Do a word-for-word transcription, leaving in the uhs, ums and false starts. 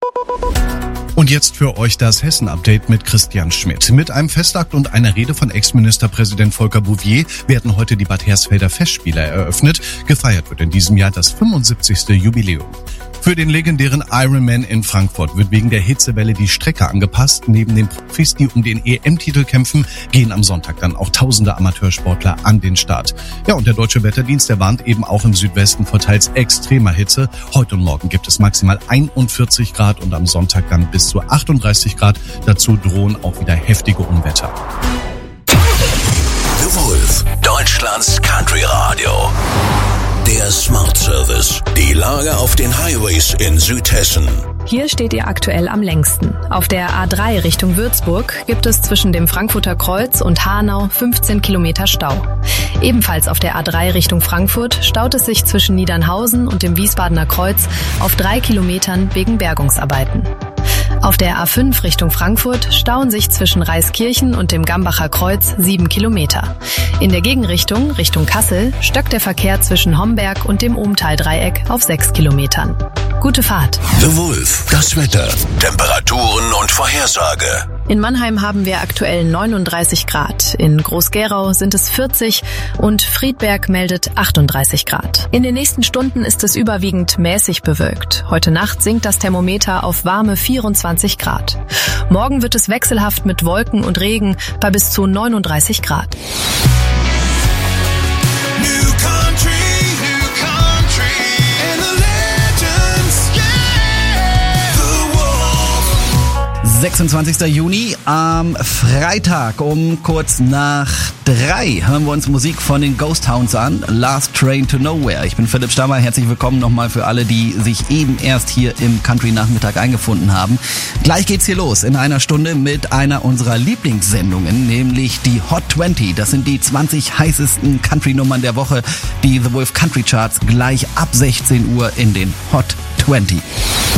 Und jetzt für euch das Hessen-Update mit Christian Schmidt. Mit einem Festakt und einer Rede von Ex-Ministerpräsident Volker Bouffier werden heute die Bad Hersfelder Festspiele eröffnet. Gefeiert wird in diesem Jahr das fünfundsiebzigste Jubiläum. Für den legendären Ironman in Frankfurt wird wegen der Hitzewelle die Strecke angepasst. Neben den Profis, die um den E M-Titel kämpfen, gehen am Sonntag dann auch tausende Amateursportler an den Start. Ja, und der Deutsche Wetterdienst, der warnt eben auch im Südwesten vor teils extremer Hitze. Heute und morgen gibt es maximal einundvierzig Grad und am Sonntag dann bis zu achtunddreißig Grad. Dazu drohen auch wieder heftige Unwetter. The Wolf, Deutschlands Country Radio. Der Smart Service. Die Lage auf den Highways in Südhessen. Hier steht ihr aktuell am längsten. Auf der A drei Richtung Würzburg gibt es zwischen dem Frankfurter Kreuz und Hanau fünfzehn Kilometer Stau. Ebenfalls auf der A drei Richtung Frankfurt staut es sich zwischen Niedernhausen und dem Wiesbadener Kreuz auf drei Kilometern wegen Bergungsarbeiten. Auf der A fünf Richtung Frankfurt stauen sich zwischen Reiskirchen und dem Gambacher Kreuz sieben Kilometer. In der Gegenrichtung, Richtung Kassel, stockt der Verkehr zwischen Homberg und dem Ohmtal-Dreieck auf sechs Kilometern. Gute Fahrt. The Wolf, das Wetter, Temperaturen und Vorhersage. In Mannheim haben wir aktuell neununddreißig Grad, in Groß-Gerau sind es vierzig und Friedberg meldet achtunddreißig Grad. In den nächsten Stunden ist es überwiegend mäßig bewölkt. Heute Nacht sinkt das Thermometer auf warme vierundzwanzig Grad. Morgen wird es wechselhaft mit Wolken und Regen bei bis zu neununddreißig Grad. sechsundzwanzigster Juni, am Freitag um kurz nach drei hören wir uns Musik von den Ghost Hounds an. Last Train to Nowhere. Ich bin Philipp Stammer. Herzlich willkommen nochmal für alle, die sich eben erst hier im Country-Nachmittag eingefunden haben. Gleich geht's hier los in einer Stunde mit einer unserer Lieblingssendungen, nämlich die Hot zwanzig. Das sind die zwanzig heißesten Country-Nummern der Woche, die The Wolf Country Charts gleich ab sechzehn Uhr in den Hot zwanzig.